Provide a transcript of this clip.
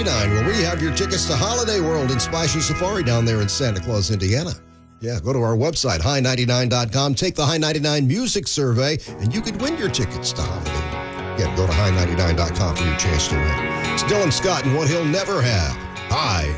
99, where we have your tickets to Holiday World and Splash and Safari down there in Santa Claus, Indiana. Yeah, go to our website, high99.com, take the High 99 Music Survey, and you could win your tickets to Holiday World. Yeah, go to high99.com for your chance to win. It's Dylan Scott and what he'll never have. High